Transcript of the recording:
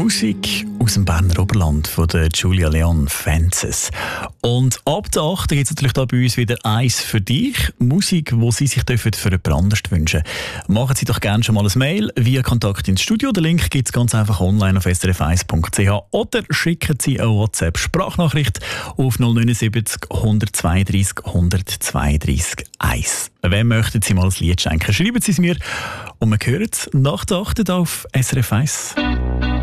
Musik aus dem Berner Oberland von der Julia Leon Fences. Und ab der 8. gibt es natürlich da bei uns wieder «Eins für dich». Musik, die Sie sich für jemand anderes wünschen. Machen Sie doch gerne schon mal ein Mail via Kontakt ins Studio. Den Link gibt es ganz einfach online auf srf1.ch oder schicken Sie eine WhatsApp-Sprachnachricht auf 079 132 132 1. Wem möchten Sie mal ein Lied schenken? Schreiben Sie es mir und wir hören es nach der 8. auf SRF 1.